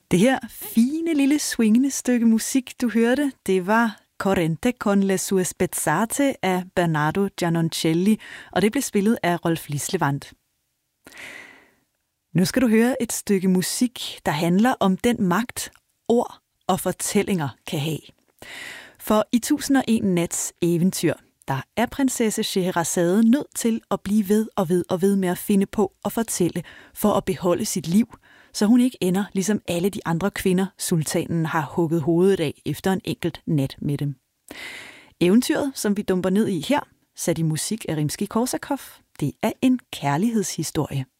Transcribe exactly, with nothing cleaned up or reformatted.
Det her fine lille swingende stykke musik, du hørte, det var Corrente con le sue spezzate af Bernardo Giannoncelli, og det blev spillet af Rolf Lislevand. Nu skal du høre et stykke musik, der handler om den magt, ord og fortællinger kan have. For i tusind og en nats eventyr, der er prinsesse Scheherazade nødt til at blive ved og ved og ved med at finde på og fortælle for at beholde sit liv, så hun ikke ender ligesom alle de andre kvinder, sultanen har hugget hovedet af efter en enkelt nat med dem. Eventyret, som vi dumper ned i her, sat i musik af Rimskij-Korsakov, det er en kærlighedshistorie.